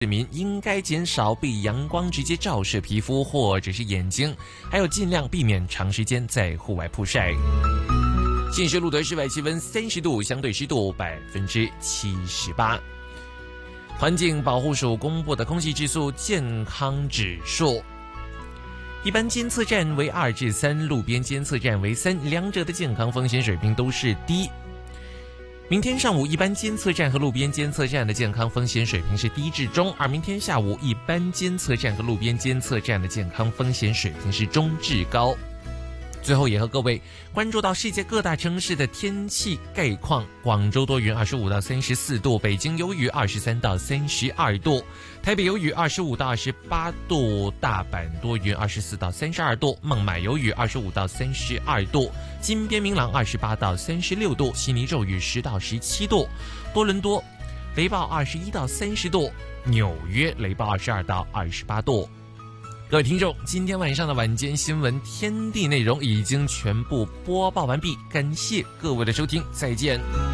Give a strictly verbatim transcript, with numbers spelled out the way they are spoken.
市民应该减少被阳光直接照射皮肤或者是眼睛，还有尽量避免长时间在户外曝晒。现时录得室外气温三十度，相对湿度百分之七十八。环境保护署公布的空气质素健康指数，一般监测站为二至三，路边监测站为三，两者的健康风险水平都是低。明天上午，一般监测站和路边监测站的健康风险水平是低至中，而明天下午，一般监测站和路边监测站的健康风险水平是中至高。最后也和各位关注到世界各大城市的天气概况。广州多云二十五到三十四度，北京有雨二十三到三十二度，台北有雨二十五到二十八度，大阪多云二十四到三十二度，孟买有雨二十五到三十二度，金边明朗二十八到三十六度，悉尼骤雨十到十七度，多伦多雷暴二十一到三十度，纽约雷暴二十二到二十八度。各位听众，今天晚上的晚间新闻天地内容已经全部播报完毕，感谢各位的收听，再见。